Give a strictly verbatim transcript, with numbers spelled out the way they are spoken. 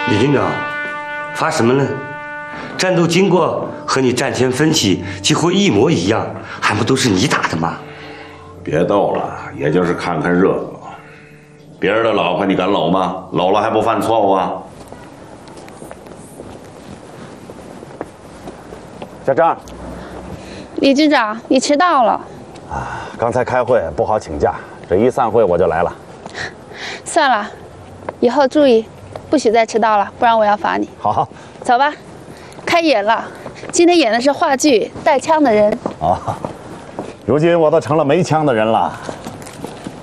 李军长，发什么呢？战斗经过和你战前分析几乎一模一样，还不都是你打的吗？ 别逗了，也就是看看热闹。别人的老婆你敢搂吗？搂了还不犯错误啊？ 小张， 李局长，你迟到了。 啊，刚才开会不好请假，这一散会我就来了。 算了，以后注意，不许再迟到了，不然我要罚你。 好， 走吧，开演了。今天演的是话剧《带枪的人》。 啊，如今我都成了没枪的人了。